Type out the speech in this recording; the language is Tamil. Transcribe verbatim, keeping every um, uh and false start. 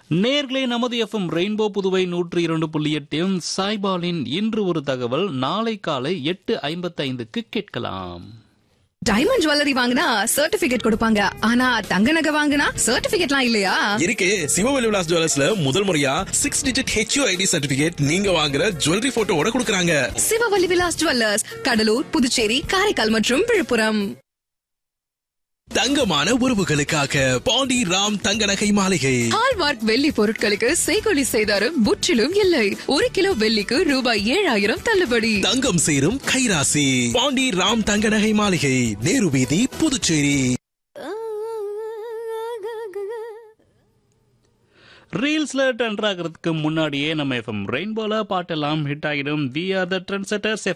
நேர்களே, நமது எஃப்எம் ரெயின்போ புதுவை நூற்றி இரண்டு புள்ளி எட்டையும் சாய்பாலின் இன்று ஒரு தகவல் நாளை காலை எட்டு ஐம்பத்தி ஐந்துக்கு கேட்கலாம். டைமண்ட் ஜுவல்லரி வாங்கினா சர்டிபிகேட் கொடுப்பாங்க, ஆனா தங்க நகை வாங்கினா சர்டிபிகேட்லாம் இல்லையா? இருக்கு. சிவவெளி விலாஸ் ஜுவல்லர்ஸ்ல முதல் முறையா சிக்ஸ் டிஜிட் ஹெச்யூஐடி சர்டிபிகேட் நீங்க வாங்குற ஜுவல்லரி போட்டோவோட கொடுக்கறாங்க. சிவவெளி விலாஸ் ஜுவல்லர்ஸ், கடலூர், புதுச்சேரி, காரைக்கால் மற்றும் விழுப்புரம். தங்கமான உறவுகளுக்காக பாண்டி ராம் தங்க நகை மாளிகை. ஹால்மார்க் வெள்ளி பொருட்களுக்கு செய்கூலி செய்தாரும் முற்றிலும் இல்லை. ஒரு கிலோ வெள்ளிக்கு ரூபாய் ஏழாயிரம் தள்ளுபடி. தங்கம் சேரும் கைராசி பாண்டி ராம் தங்க நகை மாளிகை, நேரு வீதி, புதுச்சேரி. ரீல்ஸ்ல ட்ரெண்ட் ஆகிறதுக்கு முன்னாடியே நம்ம எஃப்எம் ரெயின்போல பாட்டெல்லாம் ஹிட் ஆகிடும். We are the trend setters.